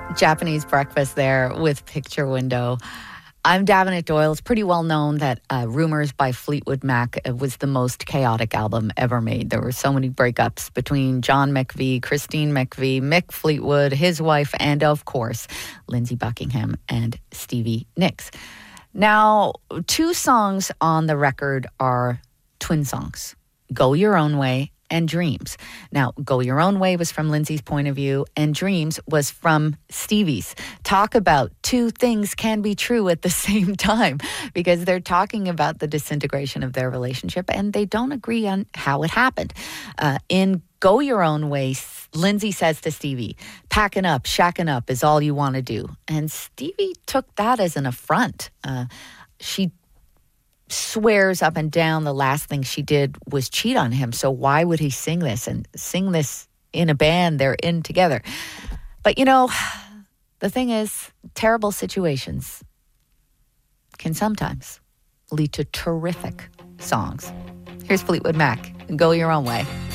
Japanese Breakfast there with Picture Window. I'm Davenant Doyle. It's pretty well known that Rumours by Fleetwood Mac was the most chaotic album ever made. There were so many breakups between John McVie, Christine McVie, Mick Fleetwood, his wife, and of course, Lindsey Buckingham and Stevie Nicks. Now, two songs on the record are twin songs, Go Your Own Way and Dreams. Now, Go Your Own Way was from Lindsey's point of view, and Dreams was from Stevie's. Talk about two things can be true at the same time, because they're talking about the disintegration of their relationship, and they don't agree on how it happened. In Go Your Own Way, Lindsey says to Stevie, packing up, shacking up is all you want to do. And Stevie took that as an affront. She swears up and down the last thing she did was cheat on him. So why would he sing this and sing this in a band they're in together? But, you know, the thing is, terrible situations can sometimes lead to terrific songs. Here's Fleetwood Mac, Go Your Own Way.